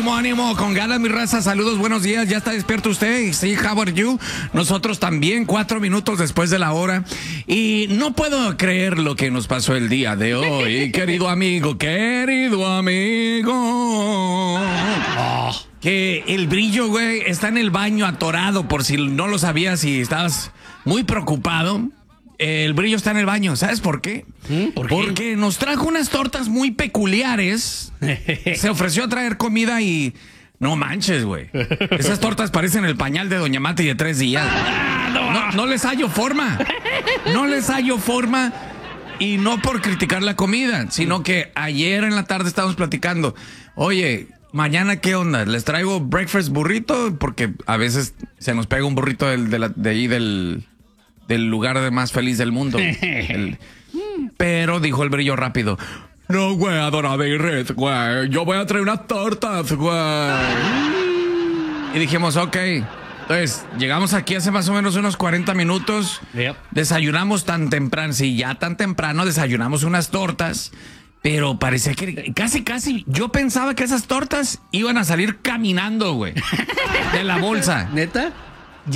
ánimo, ánimo, con ganas, mi raza. Saludos, buenos días. ¿Ya está despierto usted? Sí, how are you? Nosotros también, 4 minutos después de la hora. Y no puedo creer lo que nos pasó el día de hoy, querido amigo, que el Brillo, güey, está en el baño atorado, por si no lo sabías y estabas muy preocupado. El Brillo está en el baño. ¿Sabes por qué? ¿Por qué? Porque nos trajo unas tortas muy peculiares. Se ofreció a traer comida y... No manches, güey. Esas tortas parecen el pañal de Doña Mati de 3 días. No les hallo forma. No les hallo forma. Y no por criticar la comida, sino que ayer en la tarde estábamos platicando. Oye, mañana, ¿qué onda? ¿Les traigo breakfast burrito? Porque a veces se nos pega un burrito de ahí del lugar de más feliz del mundo. Pero dijo el Brillo rápido: no, güey, Adoravirris, güey, yo voy a traer unas tortas, güey. Y dijimos, ok. Entonces, llegamos aquí hace más o menos unos 40 minutos. Yep. Desayunamos tan temprano, sí, ya tan temprano desayunamos unas tortas. Pero parecía que casi, yo pensaba que esas tortas iban a salir caminando, güey, de la bolsa. ¿Neta?